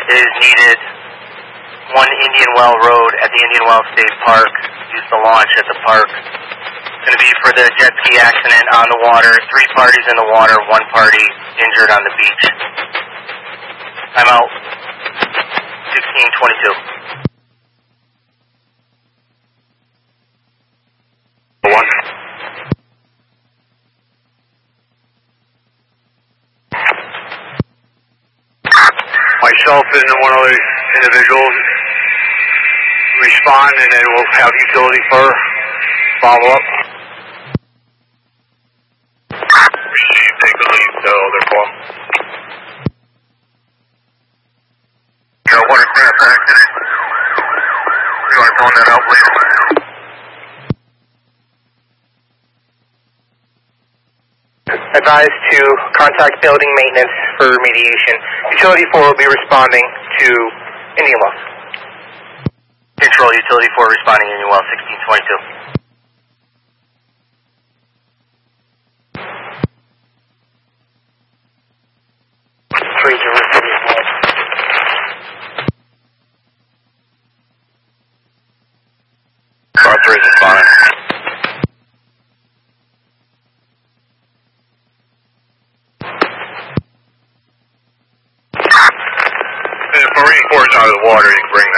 is needed. 1 Indian Well Road at the Indian Well State Park. Use the launch at the park. It's going to be for the jet ski accident on the water. 3 parties in the water, 1 party injured on the beach. I'm out. 1622. One. Myself and one other individual respond, and then we'll have utility for follow-up. Take the lead to other call. Water crash accident. You want to phone that out, please? Advised to contact building maintenance for remediation. Utility 4 will be responding to Indian Wells. Control Utility 4 responding Indian Wells 1622. Car 3 is responding. If Marine Corps is out of the water, you can bring